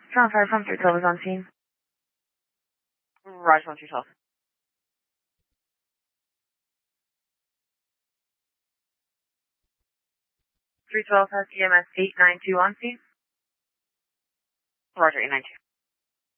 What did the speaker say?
Toronto Fire from 312 is on scene. Roger, 312. 312 has EMS 892 on scene. Roger, 892.